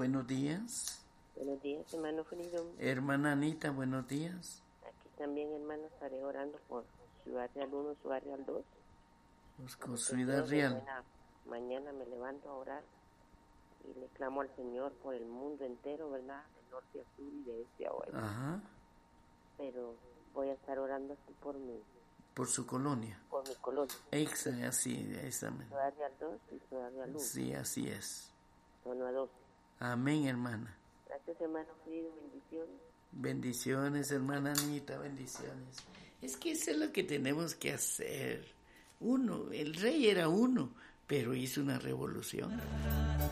buenos días. Buenos días, hermano Freedom. Hermana Anita, buenos días. Aquí también, hermano, estaré orando por Ciudad Real 1, Ciudad Real 2. Con Ciudad Real. Mañana me levanto a orar y le clamo al Señor por el mundo entero, ¿verdad? De norte a sur y de este a oeste. Ajá. Pero voy a estar orando así por su colonia. Por mi colonia. Así, esa. Ciudad Real 2 y Ciudad Real 1. Sí, así es. 1 a 12. Amén, hermana. Gracias, hermano querido, bendiciones. Bendiciones, hermana Anita, bendiciones. Es que eso es lo que tenemos que hacer. El rey era uno, pero hizo una revolución.